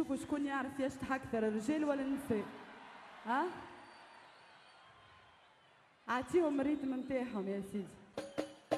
نشوفوا شكون يعرف يشطح اكثر، الرجال ولا النساء؟ ها؟ اعطيهم الريتم نتاعهم يا سيدي.